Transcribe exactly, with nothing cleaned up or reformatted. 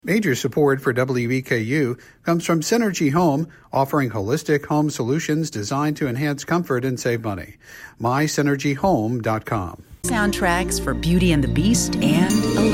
Major support for W E K U comes from Synergy Home, offering holistic home solutions designed to enhance comfort and save money. my synergy home dot com. Soundtracks for Beauty and the Beast and